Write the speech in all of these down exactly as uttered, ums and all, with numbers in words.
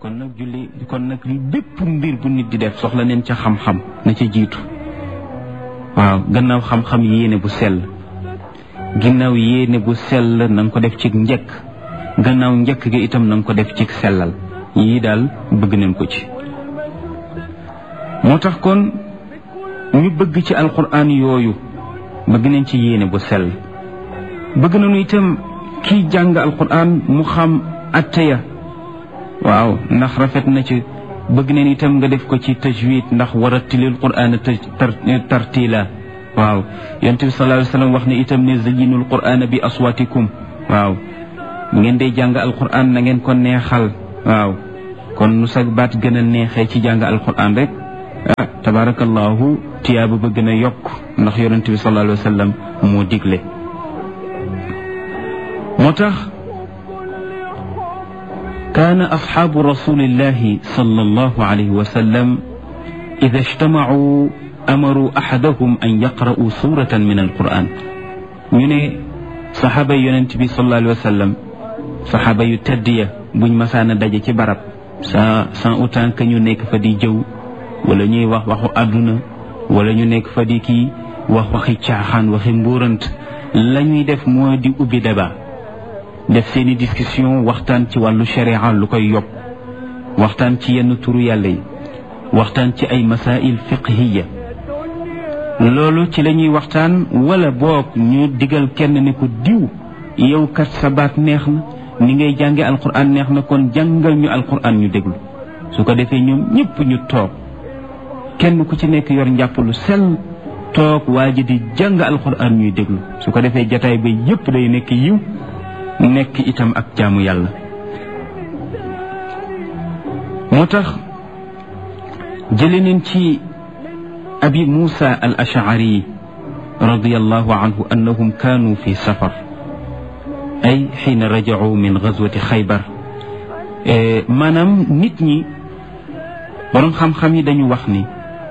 kon nag julli kon nag bépp mbir bu nit di def soxla neen ca xam-xam na ca jiitu waaw gannaaw xam-xam yéene bu sell ginnaaw yéene bu sell na nga ko def ci njëkk gannaaw njëkk gi itam na nga ko def ci sellal yii daal bëgg nañ ko ci moo tax kon ñu bëgg ci alquran yooyu bëgg nañ ci yéene bu sell bëgg nañu itam kii jàng alquran mu xam atteya waaw ndax rafet na ci bëgg nañ itam nga def ko ci tajwid ndax warattilil qur'ana tartila waaw yonent bi sallallahu alayhi wasallam wax ne itam ne zayyinul qur'ana bi aswatikum waaw bu ngeen dee jàng alquran na ngeen ko neexal waaw kon nu sag baat gën a neexee ci jàng alquran rek ah tabarakallahu tiyaaba ba gën a yokk ndax yonent bi sallallahu alayhi wasallam moo digle moo tax كان أصحاب رسول الله صلى الله عليه وسلم إذا اجتمعوا أمروا أحدهم أن يقرأوا سورة من القرآن من صحابة ينتبي صلى الله عليه وسلم صحابة يتدية بن مسانا داجة كبارب سا سا أوتان كان ينك فدي جو ولا ني wax waxu aduna wala ñu nekk fa di kii wax waxi caaxaan waxi mbuurant la ñuy def moo di ubbi débat def seeni discussion waxtaan ci wàllu sharia lu koy yóbbu waxtaan ci yenn turu yàlla yi waxtaan ci ay masail fiqhiya loolu ci la ñuy waxtaan wala boog ñu digal kenn ne ko diw yow kat sa baat neex na ni ngay jànge alquran neex na kon jàngal ñu alquran ñu déglu su ko defee ñoom ñëpp ñu toog kenn ku ci nekk yor njàpp lu sell toog waa ji di jàng alquran ñuy déglu su ko defee jataay ba yëpp day nekk yiw nekk itam ak jaamu yàlla moo tax jële nañ ci abi Musa al ash'ari radiyallahu anhu annahum kaanu fi safar ay xiina raja'u min gazwati xaybar maanaam nit ñi borom xam-xam yi dañu wax ni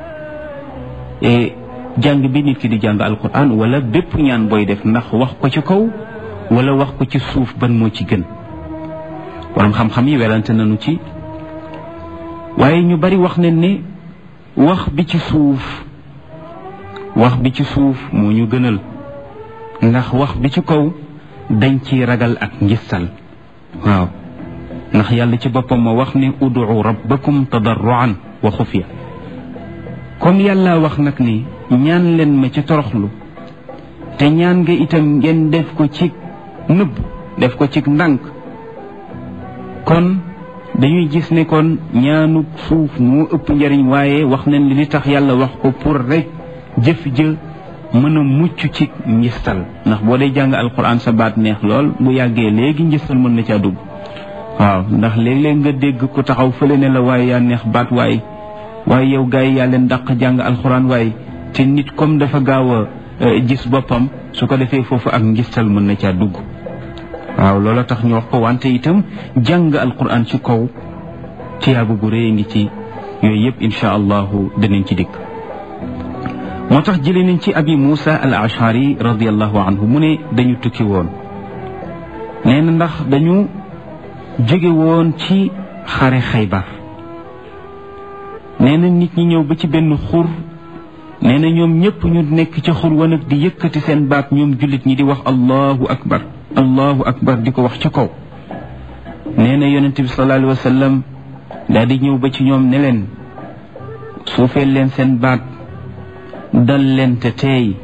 jàng bi nit ki di jàng alquran wala bépp ñaan booy def ndax wax ko ci kaw wala wax ko ci suuf ban moo ci gën borom xam-xam yi welante nañu ci waaye ñu bari wax nañ ne wax bi ci suuf wax bi ci suuf moo ñu gënal ndax wax bi ci kaw dañ ci ragal ak ngistal waaw ndax yàlla ci boppam moo wax ne ud'u rabbakum tadarruan wa xufiya comme yàlla wax nag ni ñaan leen ma ci toroxlu te ñaan nga itam ngeen def ko ci nëbb def ko ci ndànk kon dañuy gis ne kon ñaanu suuf moo ëpp njariñ waaye wax nañ li tax yàlla wax ko pour rek jëf jë mën a mucc ci njistal ndax boo dee jàng alquran sa baat neex lool bu yàggee léegi njistal mën na caa dugg waaw ndax léeg-léeg nga dégg ku taxaw fële ne la waaye yaa neex baat waaye waaye yow gars yi yaa leen dàq jàng alquran waaye te nit comme dafa gaaw a gis boppam su ko defee foofu ak njistal mën na caa dugg waaw loola tax ñu wax ko wante itam jàng alquran ci kaw tiyaabu gu rëy ngi ci yooyu yëpp insha allahu danañ ci dikk moo tax jële nañ ci abi Musa al ashari radiallahu anhu mu ne dañu tukki woon nee na ndax dañu jóge woon ci xare xaybar nee na nit ñi ñëw ba ci benn xur nee na ñoom ñëpp ñu nekk ca xur wa nag di yëkkati seen baat ñoom jullit ñi di wax allahu akbar allahu akbar di ko wax ca kaw nee na yonente bi sallallahu alayhi wa sallam daal di ñëw ba ci ñoom ne leen suufeel leen seen baat dal leen te teey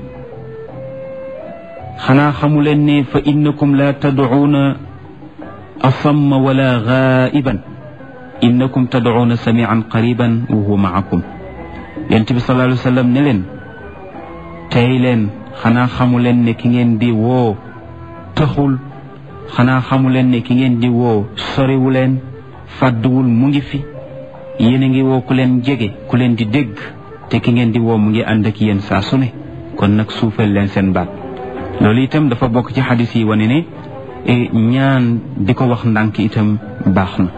xanaa xamu leen ne fa innakum la tad'uuna asamma wala ghaiban innakum tad'uuna sami'an qariban wa huwa ma'akum yonente bi sallallahu alayhi wa sallam ne leen teey leen xanaa xamu leen ne ki ngeen di woo taxul xanaa xamu leen ne ki ngeen di woo soriwu leen fàdduwul mu ngi fi yéen a ngi woo ku leen jege ku leen di dégg te ki ngeen di woo mu ngi ànd ak yéen saa su ne kon nag suufal leen seen baat loolu itam dafa bokk ci xadis yi wane ne ñaan di ko wax ndànk itam baax na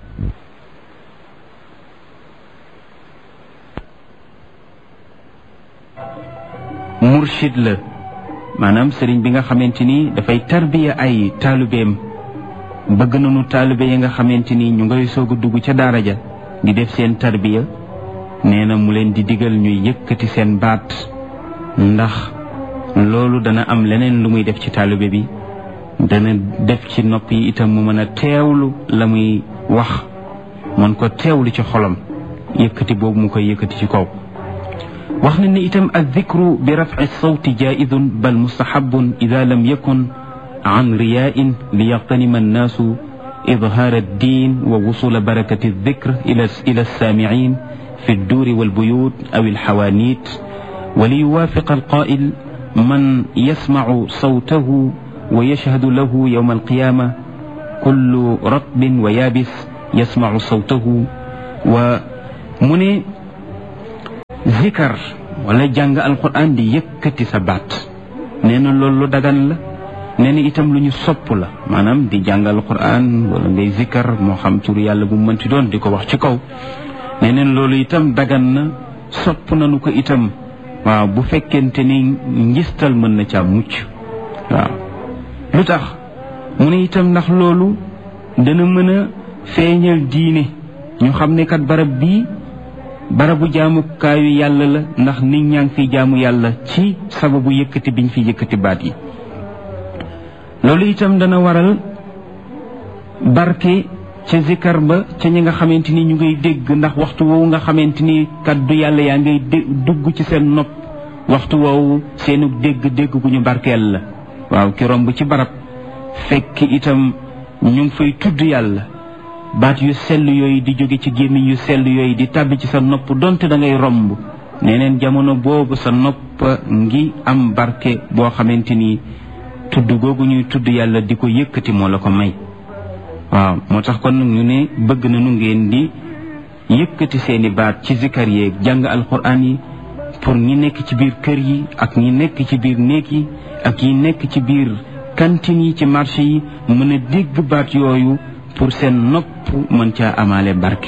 murshid la maanaam sëriñ bi nga xamante ni dafay tarbiya ay taalibeem bëgg nañu taalibe yi nga xamante ni ñu ngay soog a dugg ca daara ja di def seen tarbiya nee na mu leen di digal ñuy yëkkati seen baat ndax loolu dana am leneen lu muy def ci taalibe bi dana def ci nopp yi itam mu mën a teewlu la muy wax mën ko teewlu ci xolam yëkkati boobu mu koy yëkkati ci kaw wax na ni itam addikru bi rafci sawti jaidun bal mustahabun ida lam yakun an riyain li yaqtanima annaasu idhaar addin wa wusula barakati aldikr ila ila alsaamicin fi alduuri walbuyut aw alxawaanit wa li yuwaafiqa alqaa'il man yasmacu sawtahu wa yashhadu lahu yawma alqiyaama kullu ratbin wa yaabis yasmacu sawtahu wa mu ne zikar wala jàng alquran di yëkkati sa baat nee na loolu lu dagan la nee na itam lu ñu sopp la maanaam di jàng alquran wala ngay zikar moo xam tur yàlla bu mu mënti doon di ko wax ci kaw nee na loolu itam dagan na sopp nañu ko itam waaw bu fekkente ni ngistal mën na caa mucc waaw lu tax mu ne itam ndax loolu dana mën a feeñal diine ñu xam ne kat barab bii barabu jaamukaayu yàlla la ndax nit ñaa ngi fi jaamu yàlla ci sababu yëkkati biñ fi yëkkati baat yi loolu itam dana waral barke ca zikar ba ca ñi nga xamante ni ñu ngay dégg ndax waxtu woowu nga xamante ni kaddu yàlla yaa ngay dugg ci seen nopp waxtu woowu seenu dégg dégg gu ñu barkeel la waaw ki romb ci barab fekk itam ñu ngi fay tudd yàlla baat yu sell yooyu di jóge ci gémmiñ yu sell yooyu di tàbbi ci sa nopp donte da ngay romb neneen jamono boobu sa nopp ngi am barke boo xamante ni tudd googu ñuy tudd yàlla di ko yëkkati moo la ko may waaw moo tax kon ñu ne bëgg nañu ngeen di yëkkati seeni baat ci zikar yeeg jàng alquran yi pour ñi nekk ci biir kër yi ak ñi nekk ci biir néeg yi ak ñi nekk ci biir cantine yi ci marché yi mën a dégg baat yooyu pour seen nopp mën caa amaale barke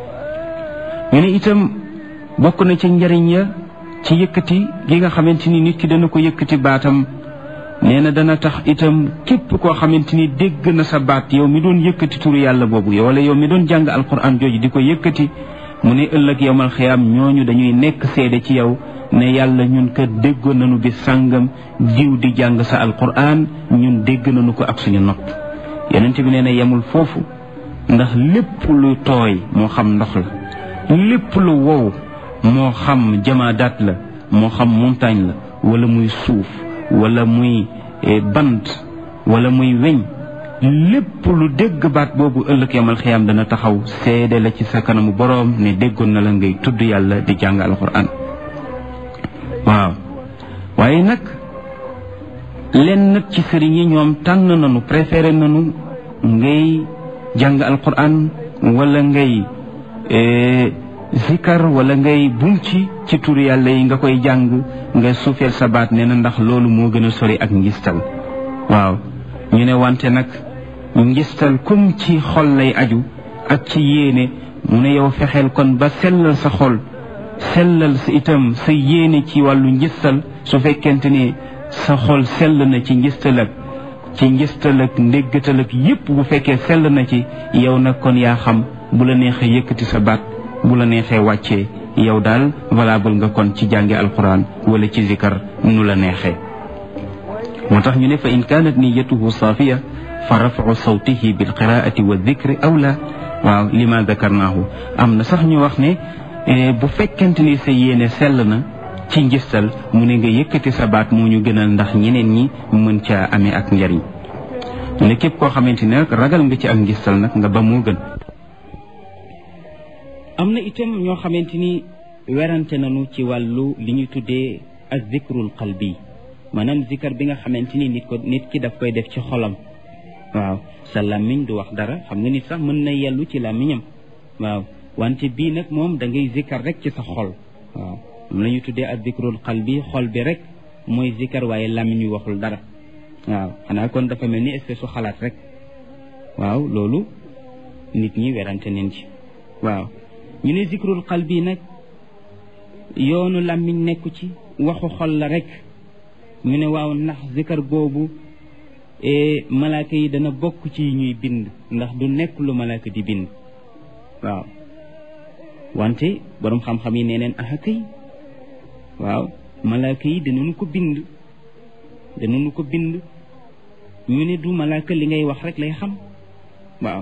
ñu ne itam bokk na ci njariñ ya ci yëkkati gi nga xamante ni nit ki dana ko yëkkati baatam nee na dana tax itam képp koo xamante ni dégg na sa baat yow mi doon yëkkati turu yàlla boobu yow wala yow mi doon jàng alquran jooju di ko yëkkati mu ne ëllëg yawmal xiyaam ñooñu dañuy nekk seede ci yow ne yàlla ñun kat déggoon nañu bi sàngam diw di jàng sa alquran ñun dégg nañu ko ak suñu nopp yonent bi nee na yemul foofu ndax lépp lu tooy moo xam ndox la lépp lu wow moo xam jamaadaat la moo xam montagne la wala muy suuf wala muy bant wala muy weñ lépp lu dégg baat boobu ëllëg yamal xiyaam dana taxaw seede la ci sa kanamu boroom ne déggoon na la ngay tudd yàlla di jàng alquran waaw waaye nag leen nag ci sëriñ yi ñoom tànn nañu préféré nañu ngay jàng alquran wala ngay zikar wala ngay bunci ci tur yàlla yi nga koy jàng nga suufeel sa baat nee na ndax loolu moo gën a sori ak ngistal waaw ñu ne wante nag ngistal comme ci xol lay aju ak ci yéene mu ne yow fexeel kon ba sellal sa xol sellal sa itam sa yéene ci wàllu ngistal su fekkente ne sa xol sell na ci ngistal ak ci ngistal ak ndéggatal ak yépp bu fekkee sell na ci yow nag kon yaa xam bu la neexee yëkkati sa baat bu la neexee wàccee yow daal valable nga kon ci jàngi alquran wala ci zikar nu la neexee moo tax ñu ne fa in kaanat niyatuhu saafiya fa rafcu sawtihi bilqiraati wa dikri awla waaw lima dakarnaahu am na sax ñu wax ne bu fekkente ni sa yéene sell na ci ngistal mu ne nga yëkkati sa baat moo ñu gënal ndax ñeneen ñi mën caa amee ak njariñ ne képp koo xamante ne nag ragal nga ci ak ngistal nag nga ba moo gën am na itam ñoo xamante ni werante nañu ci wàllu li ñuy tuddee ak zikrul qalbi maanaam zikar bi nga xamante ni nit ko nit ki daf koy def ci xolam waaw sa làmmiñ du wax dara xam nga nit sax mën na yellu ci làmmiñam waaw wante bii nag moom da ngay zikar rek ci sa xol waaw moom la ñuy tuddee ak zikrul qalbi xol bi rek mooy zikar waaye làmmiñ wi waxul dara waaw xanaa kon dafa mel ni espèce su xalaat rek waaw loolu nit ñi werante nañ ci waaw ñu ne zikrul qalbi nag yoonu làmmiñ nekku ci waxu xol la rek ñu ne waaw ndax zikar boobu malaaka yi dana bokk ci ñuy bind ndax du nekk lu malaaka di bind waaw wante borom xam-xam yi nee neen aha kay waaw malaaka yi danañu ko bind danañu ko bind ñu ne du malaaka li ngay wax rek lay xam waaw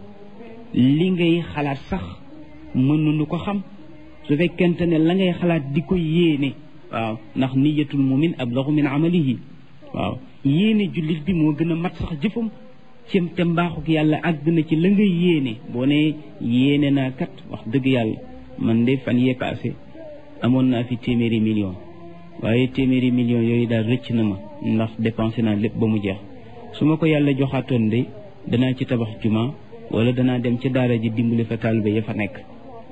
li ngay xalaat sax mënuñu ko xam su fekkente ne la ngay xalaat di ko yéene waaw ndax niyatul mumin ablagu min amalihi waaw yéene jullit bi moo gën a mat sax jëfam cim te mbaaxuk yàlla àgg na ci la nga yéene boo ne yéene naa kat wax dëgg yàlla man de fan yee passé amoon naa fi téeméeri million waaye téeméeri million yooyu daal rëcc na ma ndax dépensé naa lépp ba mu jeex su ma ko yàlla joxaatoon de danaa ci tabax juma wala danaa dem ca daara ji dimbali fa taalibe ya fa nekk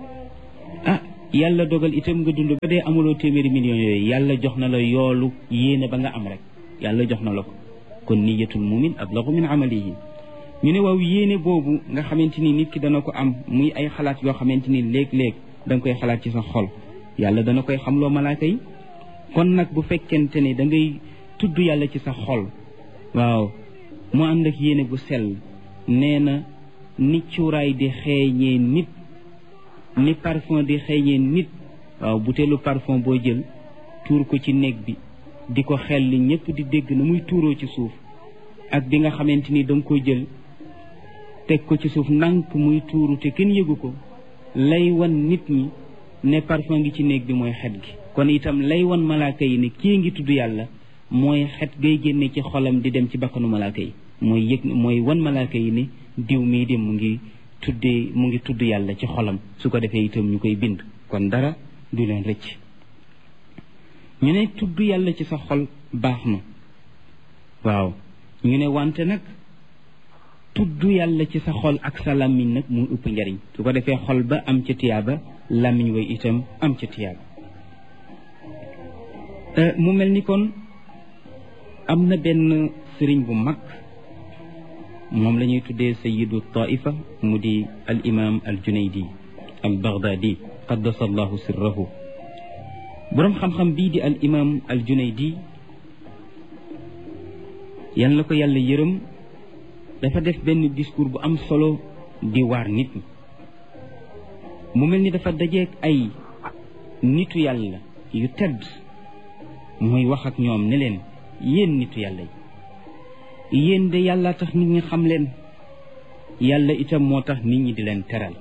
ah yàlla dogal itam nga dund ba dee amuloo téeméeri million yooyu yàlla jox na la yoolu yéene ba nga am rek yàlla jox na la ko kon niyatul mumin ablagu min amalihi ñu ne waaw yéene boobu nga xamante ni nit ki dana ko am muy ay xalaat yoo xamante ni léeg-léeg da nga koy xalaat ci sa xol yàlla dana koy xamloo malaaka yi kon nag bu fekkente ni da ngay tudd yàlla ci sa xol waaw mu ànd ak yéene bu sell nee na ni cuuraay di xeeñee nit ni parfum di xeeñee nit waaw buteelu parfum boo jël tuur ko ci néeg bi di ko xel li ñëpp di dégg na muy tuuroo ci suuf ak bi nga xamante ni da nga koy jël teg ko ci suuf ndànk muy tuuru te kenn yëgu ko lay wan nit ñi ne parfum ngi ci néeg bi mooy xet gi kon itam lay wan malaaka yi ne kii ngi tudd yàlla mooy xet gay génne ci xolam di dem ci bakkanu malaaka yi mooy yëg mooy wan malaaka yi ne diw mii de mu ngi tuddee mu ngi tudd yàlla ci xolam su ko defee itam ñu koy bind kon dara du leen rëcc ñu ne tudd yàlla ci sa xol baax na waaw ñu ne wante nag tudd yàlla ci sa xol ak sa làmmiñ nag mu ëpp njariñ su ko defee xol ba am ca tiyaaba làmmiñ way itam am ca tiyaaba mu mel ni kon am na benn sëriñ bu mag moom la ñuy tuddee sayidu taifa mu di al imam al junaydi al baghdadi qaddasa allahu sirrahu boroom xam-xam bii di al imam al junaydi yal na ko yàlla yërëm dafa def benn discours bu am solo di waar nit ñi mu mel ni dafa dajeek ay nitu yàlla yu tedd muy wax ak ñoom ne leen yéen nitu yàlla yi yéen de yàlla tax nit ñi xam leen yàlla itam moo tax nit ñi di leen teral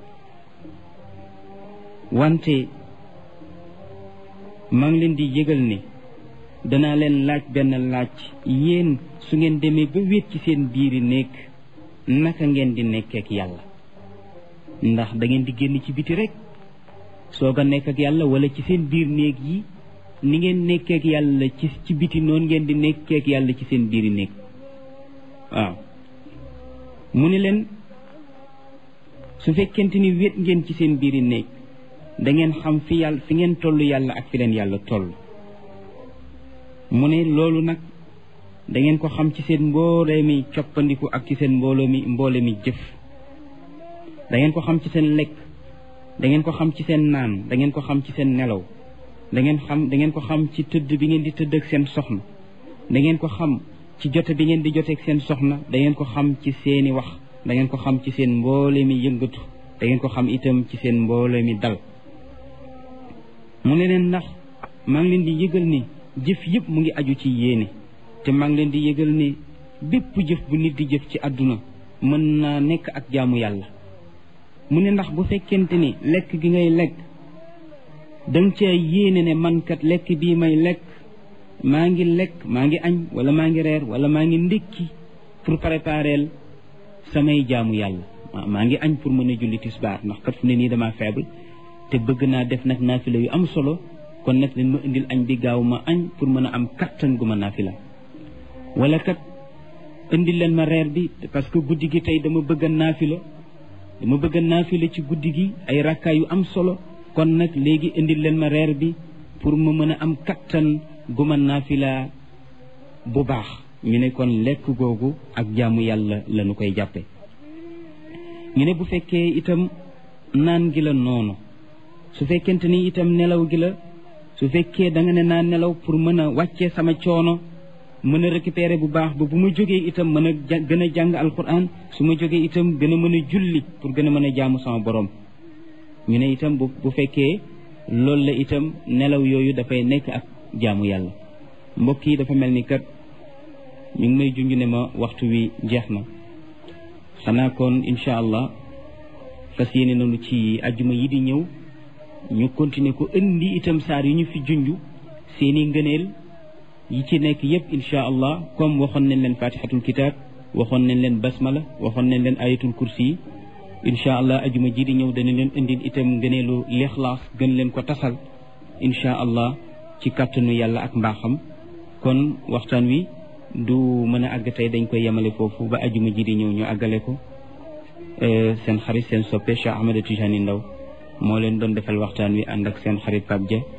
wante maa ngi leen di yëgal ne danaa leen laaj benn laaj yéen su ngeen demee ba wéet ci seen biiri nekk naka ngeen di nekkeek yàlla ndax da ngeen di génn ci biti rek soog a nekk ak yàlla wala ci seen biir néeg yi ni ngeen nekkeek yàlla ci ci biti noonu ngeen di nekkeek yàlla ci seen biiri néeg waaw mu ne leen su fekkente ni wéet ngeen ci seen biiri néeg da ngeen xam fi yàlla fi ngeen toll yàlla ak fi leen yàlla toll mu ne loolu nag da ngeen ko xam ci seen mboole mi coppandiku ak ci seen mbooloo mi mboole mi jëf da ngeen ko xam ci seen lekk da ngeen ko xam ci seen naan da ngeen ko xam ci seen nelaw da ngeen xam da ngeen ko xam ci tëdd bi ngeen di tëdd ak seen soxna da ngeen ko xam ci jote bi ngeen di jote ak seen soxna da ngeen ko xam ci seeni wax da ngeen ko xam ci seen mboole mi yëngatu da ngeen ko xam itam ci seen mboole mi dal mu ne leen ndax maa ngi leen di yëgal ni jëf yëpp mu ngi aju ci yéene te maa ngi leen di yëgal ne bépp jëf bu nit di jëf ci àdduna mën naa nekk ak jaamu yàlla mu ne ndax bu fekkente ni lekk gi ngay lekk danga ca yéene ne man kat lekk bii may lekk maa ngi lekk maa ngi añ wala maa ngi reer wala maa ngi ndékki pour préparer samay jaamu yàlla maa ngi añ pour mën a julli tisbaar ndax kat fu ne nii dama faible te bëgg naa def nag naafila yu am solo kon nag leen ma indil añ bi gaaw ma añ pour mën a am kattan gu ma naafila wala kat indil leen ma reer bi parce que guddi gi tey dama bëgg a naafila dama bëgg a naafila ci guddi gi ay rakkaa yu am solo kon nag léegi indil leen ma reer bi pour ma mën a am kattan gu ma naafila bu baax ñu ne kon lekk googu ak jaamu yàlla la ñu koy jàppe ñu ne bu fekkee itam naan gi la noonu su fekkente ni itam nelaw gi la su fekkee da nga ne naa nelaw pour mën a wàccee sama coono mën a récupérer bu baax ba bu ma jógee itam mën a gën a jàng alquran su ma jógee itam gën a mën a julli pour gën a mën a jaamu sama borom. ñu ne itam bu bu fekkee loolu la itam nelaw yooyu dafay nekk ak jaamu yàlla. mbokk yi dafa mel ni kat ñu ngi may junj ne ma waxtu wi jeex na xanaa kon incha allah fas yéene nañu ci ajjuma yi di ñëw ñu continuer ko indi itam saar yu ñu fi junj seeni ngëneel yi ci nekk yépp incha allah comme waxoon nañ leen fatihatul kitab waxoon nañ leen basmala waxoon nañ leen ayatul kursi yi incha allah ajjuma ji di ñëw dana leen indil itam ngëneelu lixlaas gën leen ko tasal incha allah ci kàttanu yàlla ak mbaaxam. kon waxtaan wi du mën a àgg tey dañ koy yemale foofu ba ajjuma ji di ñëw ñu àggale ko. seen xarit seen soppe Cheikh Ahmed Tidiane Ndao moo leen doon defal waxtaan wi ànd ak seen xarit Pape Dia